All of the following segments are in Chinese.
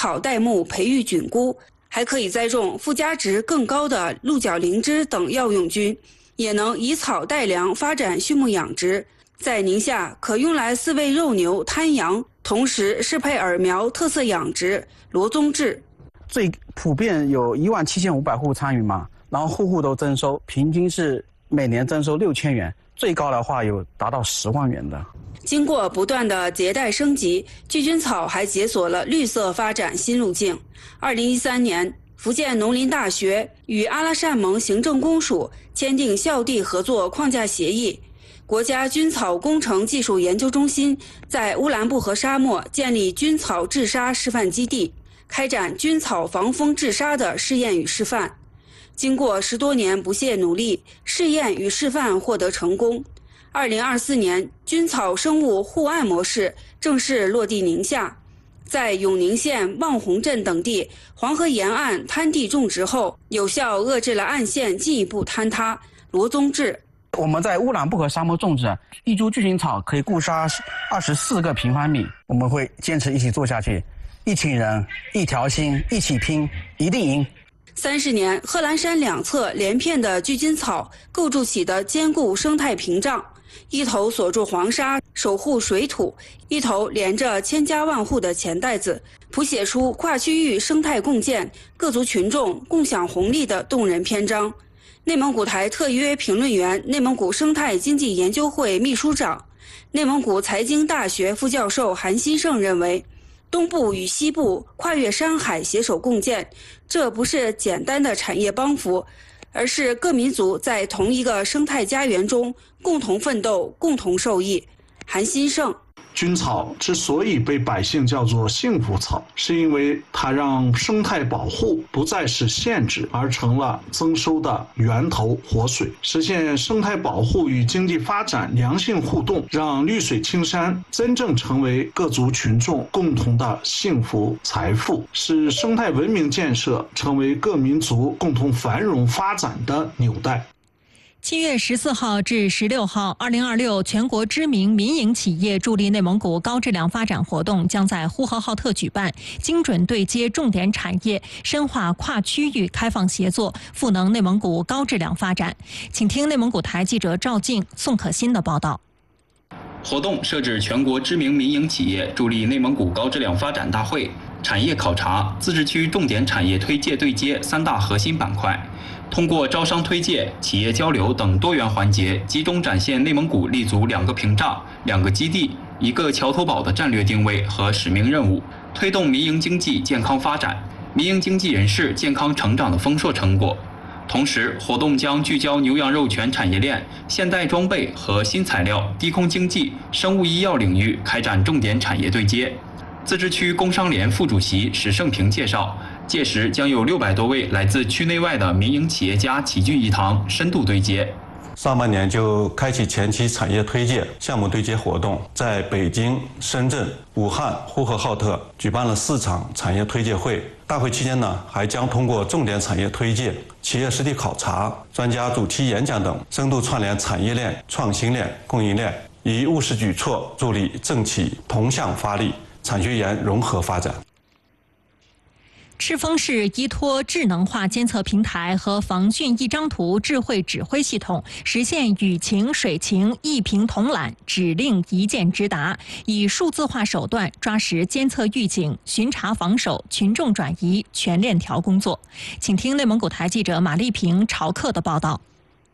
草带木培育菌菇，还可以栽种附加值更高的鹿角灵芝等药用菌，也能以草带粮发展畜牧养殖。在宁夏可用来饲喂肉牛、滩羊，同时适配饵苗特色养殖罗宗制。 最普遍有17500户参与嘛，然后户户都征收，平均是每年征收6000元，最高的话有达到10万元的。 经过不断的迭代升级，聚菌草还解锁了绿色发展新路径。2013年，福建农林大学与阿拉善盟行政公署签订校地合作框架协议。国家菌草工程技术研究中心在乌兰布和沙漠建立菌草治沙示范基地，开展菌草防风治沙的试验与示范。经过10多年不懈努力，试验与示范获得成功。2024年，菌草生物互按模式正式落地宁夏，在永宁县望洪镇等地黄河沿岸滩地种植后，有效遏制了岸线进一步坍塌。罗宗志， 我们在乌兰布和沙漠种植一株聚菌草可以固沙24个平方米，我们会坚持一起做下去，一群人一条心，一起拼，一定赢。 30年，贺兰山两侧连片的聚菌草构筑起的坚固生态屏障，一头锁住黄沙，守护水土；一头连着千家万户的钱袋子，谱写出跨区域生态共建、各族群众共享红利的动人篇章。内蒙古台特约评论员、内蒙古生态经济研究会秘书长、内蒙古财经大学副教授韩新胜认为，东部与西部跨越山海携手共建，这不是简单的产业帮扶，而是各民族在同一个生态家园中共同奋斗、共同受益。韩新胜， 菌草之所以被百姓叫做幸福草，是因为它让生态保护不再是限制，而成了增收的源头活水，实现生态保护与经济发展良性互动，让绿水青山真正成为各族群众共同的幸福财富，使生态文明建设成为各民族共同繁荣发展的纽带。 7月14号至16号，2026全国知名民营企业助力内蒙古高质量发展活动将在呼和浩特举办，精准对接重点产业，深化跨区域开放协作，赋能内蒙古高质量发展。请听内蒙古台记者赵静、宋可欣的报道。 活动设置全国知名民营企业助力内蒙古高质量发展大会、产业考察、自治区重点产业推介对接3大核心板块。通过招商推介、企业交流等多元环节，集中展现内蒙古立足2个屏障、2个基地、1个桥头堡的战略定位和使命任务，推动民营经济健康发展、民营经济人士健康成长的丰硕成果。同时，活动将聚焦牛羊肉全产业链、现代装备和新材料、低空经济、生物医药领域开展重点产业对接。自治区工商联副主席史胜平介绍，届时将有600多位来自区内外的民营企业家齐聚一堂，深度对接。 上半年就开启前期产业推介项目对接活动，在北京、深圳、武汉、呼和浩特举办了4场产业推介会。大会期间呢，还将通过重点产业推介、企业实地考察、专家主题演讲等，深度串联产业链、创新链、供应链，以务实举措助力政企同向发力，产学研融合发展。 赤峰市依托智能化监测平台和防汛一张图智慧指挥系统，实现雨情、水情一屏统览，指令一键直达，以数字化手段抓实监测预警、巡查防守、群众转移全链条工作。请听内蒙古台记者马丽萍、朝克的报道。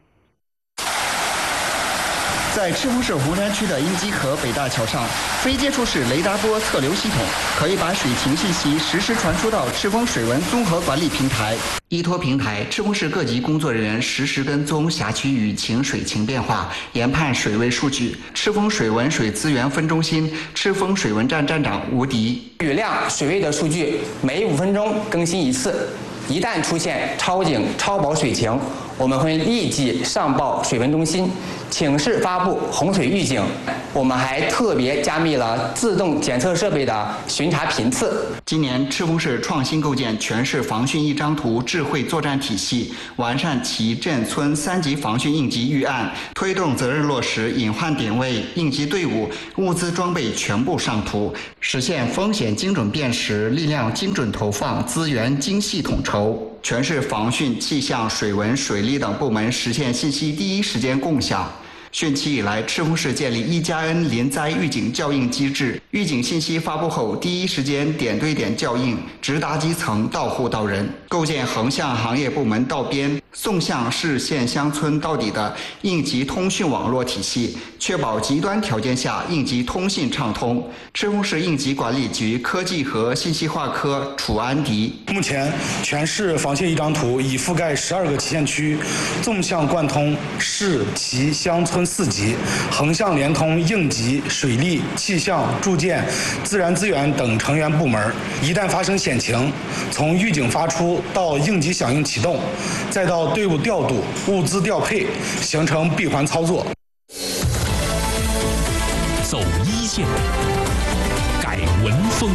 在赤峰市红山区的英基河北大桥上，非接触式雷达波测流系统可以把水情信息实时传输到赤峰水文综合管理平台。依托平台，赤峰市各级工作人员实时跟踪辖区雨情、水情变化，研判水位数据。赤峰水文水资源分中心赤峰水文站站长吴迪： 雨量、水位的数据每5分钟更新一次，一旦出现超警、超保水情，我们会立即上报水文中心， 请示发布洪水预警。我们还特别加密了自动检测设备的巡查频次。 今年赤峰市创新构建全市防汛一张图智慧作战体系，完善其镇村3级防汛应急预案，推动责任落实隐患点位、应急队伍、物资装备全部上图，实现风险精准辨识、力量精准投放、资源精细统筹。全市防汛、气象、水文、水利等部门实现信息第一时间共享。汛期以来，赤峰市建立1+N 临灾预警校应机制，预警信息发布后，第一时间点对点校应，直达基层，到户到人。构建横向行业部门到边、纵向市县乡村到底的应急通讯网络体系，确保极端条件下应急通信畅通。赤峰市应急管理局科技和信息化科楚安迪： 目前，全市防汛一张图已覆盖12个旗县区，纵向贯通市、旗、乡村4级，横向连通应急、水利、气象、住建、自然资源等成员部门。一旦发生险情，从预警发出到应急响应启动，再到队伍调度、物资调配，形成闭环操作。 走一线，改文风。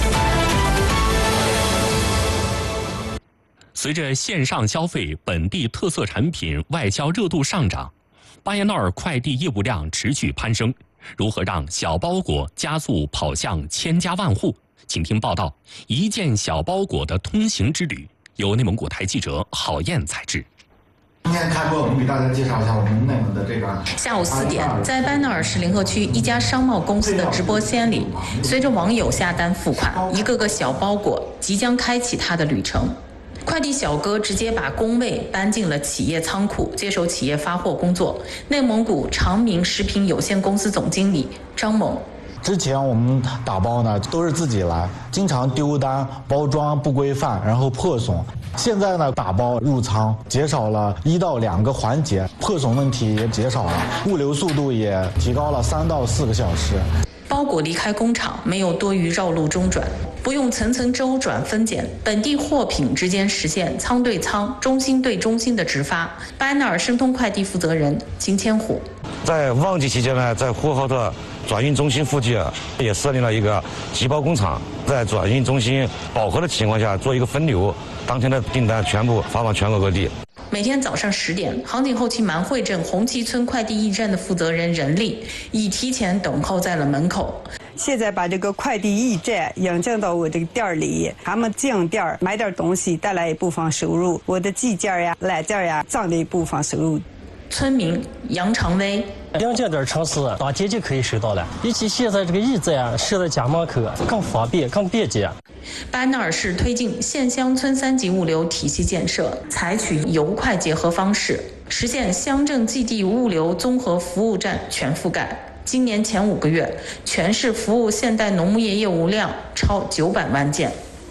随着线上消费、本地特色产品外销热度上涨，巴彦淖尔快递业务量持续攀升。如何让小包裹加速跑向千家万户？请听报道：一件小包裹的通行之旅，由内蒙古台记者郝燕采制。 今天开播，我们给大家介绍一下我们内蒙的这个。 下午4点，在巴彦淖尔市临河区一家商贸公司的直播间里，随着网友下单付款，一个个小包裹即将开启它的旅程。快递小哥直接把工位搬进了企业仓库，接手企业发货工作。内蒙古长明食品有限公司总经理张猛： 之前我们打包呢都是自己来，经常丢单、包装不规范，然后破损。现在呢，打包入仓减少了1到2个环节，破损问题也减少了，物流速度也提高了3到4个小时。 包裹离开工厂，没有多余绕路中转，不用层层周转分拣，本地货品之间实现仓对仓、中心对中心的直发。巴彦淖尔申通快递负责人金千虎： 在旺季期间呢，在呼和浩特转运中心附近也设立了一个集包工厂，在转运中心饱和的情况下做一个分流，当天的订单全部发往全国各地。 每天早上10点，杭锦后旗蛮会镇红旗村快递驿站的负责人任丽已提前等候在了门口。 现在把这个快递驿站引进到我这个店里，他们进店买点东西，带来一部分收入，我的寄件呀、揽件呀，挣的一部分收入。 村民杨长威 2件点城市当天就可以收到了，比起现在这个驿站设在家门口更方便、更便捷。 巴彦淖尔市推进县乡村3级物流体系建设，采取油快结合方式，实现乡镇基地物流综合服务站全覆盖。今年前5个月，全市服务现代农牧业业务量超900万件。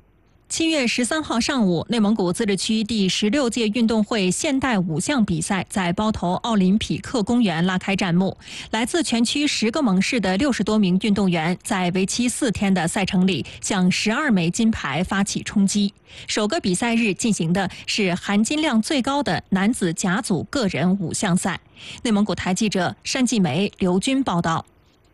7月13号上午，内蒙古自治区第16届运动会现代5项比赛在包头奥林匹克公园拉开战幕。来自全区10个盟市的60多名运动员，在为期4天的赛程里，向12枚金牌发起冲击。首个比赛日进行的是含金量最高的男子甲组个人5项赛。内蒙古台记者单继梅、刘军报道。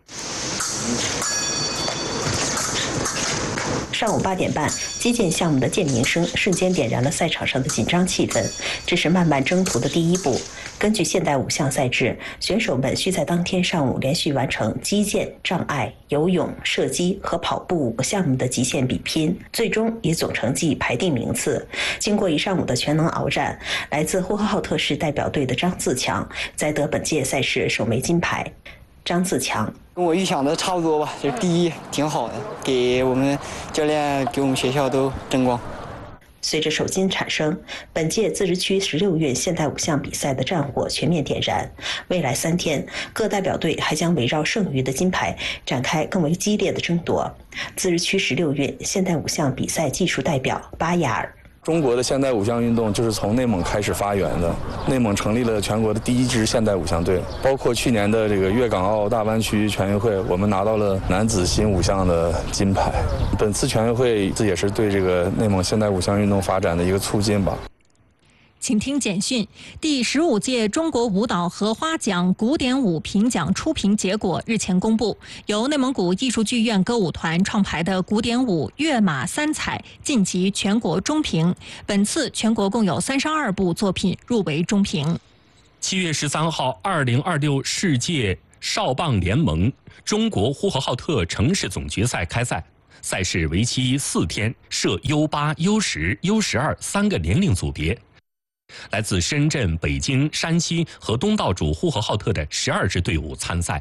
上午8点半，击剑项目的剑鸣声瞬间点燃了赛场上的紧张气氛。这是漫漫征途的第一步。根据现代5项赛制，选手们需在当天上午连续完成击剑、障碍、游泳、射击和跑步5个项目的极限比拼，最终以总成绩排定名次。经过一上午的全能鏖战，来自呼和浩特市代表队的张自强摘得本届赛事首枚金牌。张自强： 跟我预想的差不多吧，就是第一挺好的，给我们教练、给我们学校都争光。 随着首金产生，本届自治区16运现代5项比赛的战火全面点燃。未来3天，各代表队还将围绕剩余的金牌展开更为激烈的争夺。自治区16运现代5项比赛技术代表巴雅尔： 中国的现代5项运动就是从内蒙开始发源的。内蒙成立了全国的第1支现代5项队，包括去年的这个粤港澳大湾区全运会，我们拿到了男子新5项的金牌。本次全运会这也是对这个内蒙现代5项运动发展的一个促进吧。 请听简讯：第15届中国舞蹈荷花奖古典舞评奖初评结果日前公布，由内蒙古艺术剧院歌舞团创排的古典舞《跃马三彩》晋级全国中评。本次全国共有32部作品入围中评。 7月13号，2026世界少棒联盟中国呼和浩特城市总决赛开赛。赛事为期4天，设 U8、U10、U12 3个年龄组别。来自深圳、北京、山西和东道主呼和浩特的12支队伍参赛。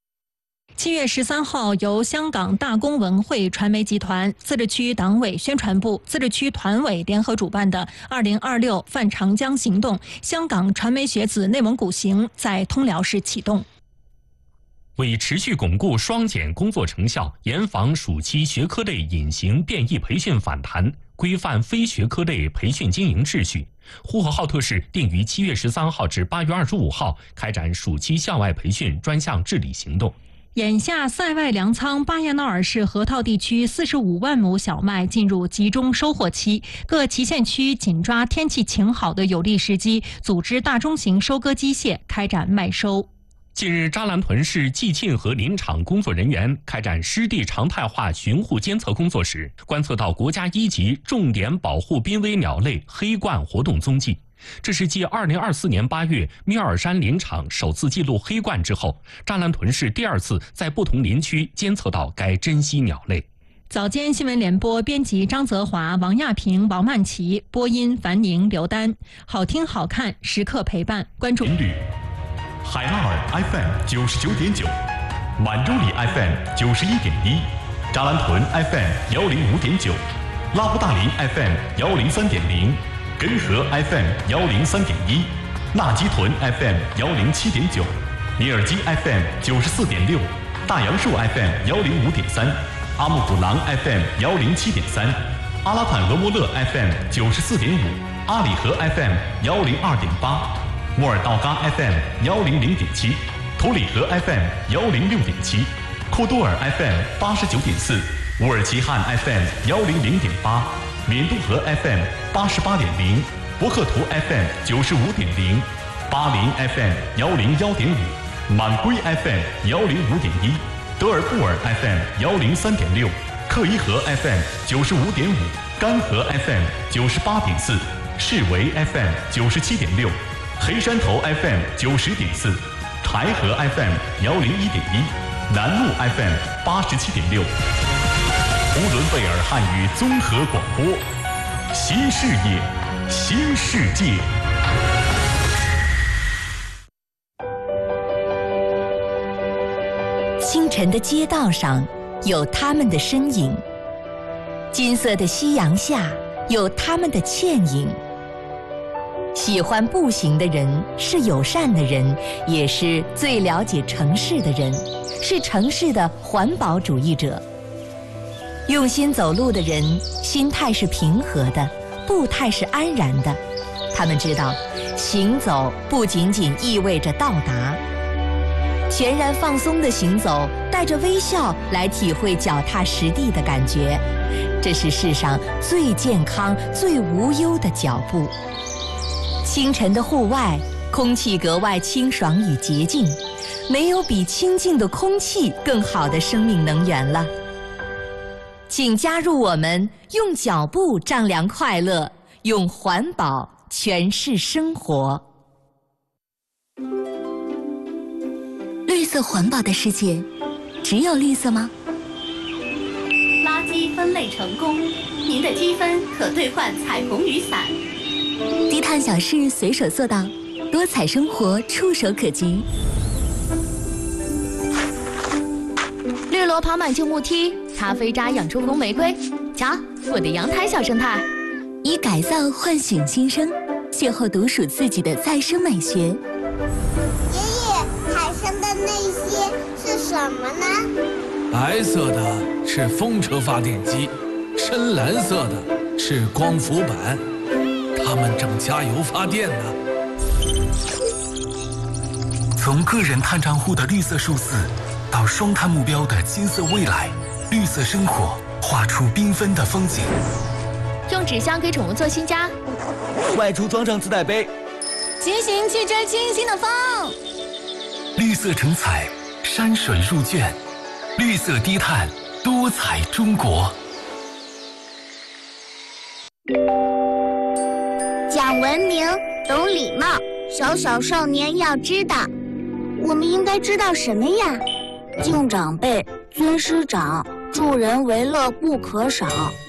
7月13号，由香港大公文汇传媒集团、自治区党委宣传部、自治区团委联合主办的2026泛长江行动香港传媒学子内蒙古行在通辽市启动。 为持续巩固双减工作成效，严防暑期学科类隐形变异培训反弹，规范非学科类培训经营秩序，呼和浩特市定于7月13号至8月25号开展暑期校外培训专项治理行动。 眼下，塞外粮仓巴彦淖尔市河套地区45万亩小麦进入集中收获期，各祁县区紧抓天气晴好的有利时机，组织大中型收割机械开展麦收。 近日，扎兰屯市季沁河林场工作人员开展湿地常态化巡护监测工作时，观测到国家1级重点保护濒危鸟类黑鹳活动踪迹。这是继2024年8月米尔山林场首次记录黑鹳之后，扎兰屯市第2次在不同林区监测到该珍稀鸟类。 早间新闻联播编辑张泽华、王亚平、王曼琪，播音樊宁、刘丹。好听好看，时刻陪伴。关注。 海拉尔 FM 99.9，满洲里 FM 91.1，扎兰屯 FM 105.9，拉布大林 FM 103.0，根河 FM 103.1，纳基屯 FM 107.9，尼尔基 FM 94.6，大杨树 FM 105.3，阿木古朗 FM 107.3，阿拉坦俄莫勒 FM 94.5，阿里河 FM 102.8。莫尔道嘎 FM 100.7，图里河 FM 106.7，库多尔 FM 89.4，乌尔齐汉 FM 100.8，缅渡河 FM 88.0，博克图 FM 95.0，巴林 FM 101.5，满归 FM 105.1，德尔布尔 FM 103.6，克伊河 FM 95.5，干河 FM 98.4，士维 FM 97.6。黑山头 FM 90.4，台河 FM 101.1，南路 FM 87.6，呼伦贝尔汉语综合广播，新视野，新世界。 清晨的街道上有他们的身影，金色的夕阳下有他们的倩影。喜欢步行的人是友善的人，也是最了解城市的人，是城市的环保主义者。用心走路的人，心态是平和的，步态是安然的。他们知道，行走不仅仅意味着到达。全然放松的行走，带着微笑来体会脚踏实地的感觉，这是世上最健康、最无忧的脚步。清晨的户外，空气格外清爽与洁净，没有比清净的空气更好的生命能源了。请加入我们，用脚步丈量快乐，用环保诠释生活。绿色环保的世界，只有绿色吗？ 垃圾分类成功，您的积分可兑换彩虹雨伞。 低碳小事随手做到，多彩生活触手可及。 绿萝爬满旧木梯，咖啡渣养出红玫瑰。瞧，我的阳台小生态。 以改造唤醒新生，邂逅独属自己的再生美学。爷爷，海上的那些是什么呢？ 白色的是风车发电机，深蓝色的是光伏板。他们正加油发电呢。 从个人碳账户的绿色数字，到双碳目标的金色未来，绿色生活画出缤纷的风景。 用纸箱给宠物做新家。 外出装上自带杯。 骑行汽车清新的风。 绿色成彩，山水入卷，绿色低碳，多彩中国。 讲文明，懂礼貌，小小少年要知道。我们应该知道什么呀？敬长辈，尊师长，助人为乐不可少。